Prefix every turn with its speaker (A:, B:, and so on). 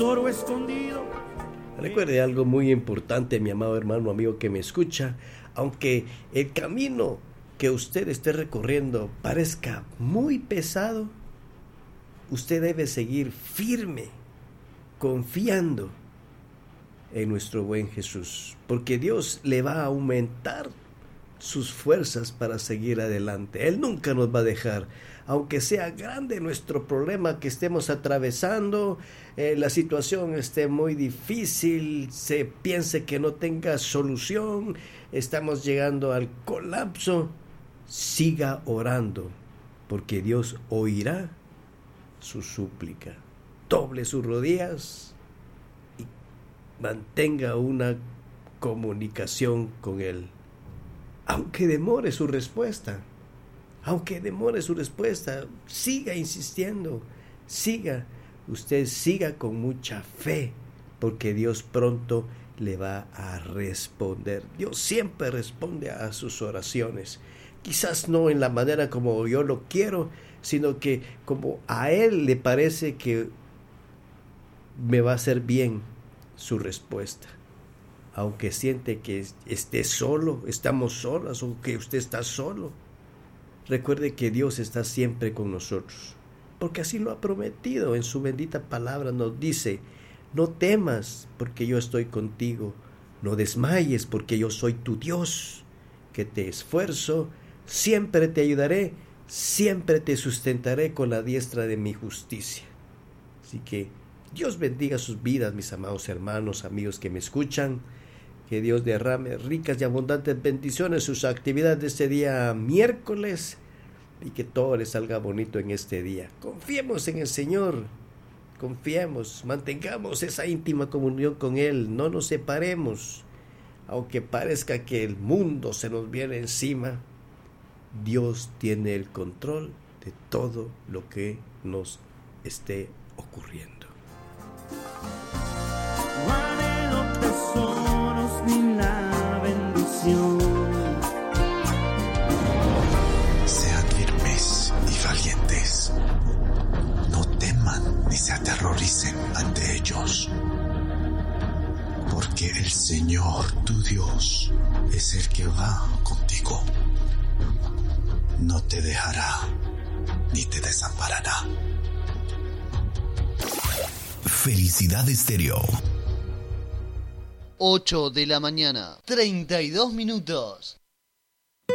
A: tesoro escondido.
B: Recuerde algo muy importante, mi amado hermano, amigo que me escucha. Aunque el camino que usted esté recorriendo parezca muy pesado, usted debe seguir firme, confiando en nuestro buen Jesús, porque Dios le va a aumentar sus fuerzas para seguir adelante. Él nunca nos va a dejar, aunque sea grande nuestro problema que estemos atravesando, la situación esté muy difícil, se piense que no tenga solución, estamos llegando al colapso. Siga orando, porque Dios oirá su súplica. Doble sus rodillas y mantenga una comunicación con Él. Aunque demore su respuesta, siga insistiendo, usted siga con mucha fe, porque Dios pronto le va a responder. Dios siempre responde a sus oraciones, quizás no en la manera como yo lo quiero, sino que como a Él le parece que me va a hacer bien su respuesta. Aunque siente que esté solo, estamos solas, o que usted está solo, recuerde que Dios está siempre con nosotros, porque así lo ha prometido. En su bendita palabra nos dice: no temas, porque yo estoy contigo, no desmayes, porque yo soy tu Dios, que te esfuerzo, siempre te ayudaré, siempre te sustentaré con la diestra de mi justicia. Así que Dios bendiga sus vidas, mis amados hermanos, amigos que me escuchan. Que Dios derrame ricas y abundantes bendiciones en sus actividades de este día miércoles, y que todo les salga bonito en este día. Confiemos en el Señor, confiemos, mantengamos esa íntima comunión con Él, no nos separemos. Aunque parezca que el mundo se nos viene encima, Dios tiene el control de todo lo que nos esté ocurriendo.
A: Ni la bendición.
C: Sean firmes y valientes. No teman ni se aterroricen ante ellos. Porque el Señor, tu Dios, es el que va contigo. No te dejará ni te desamparará.
D: Felicidad Estéreo.
E: 8 de la mañana, 32 minutos.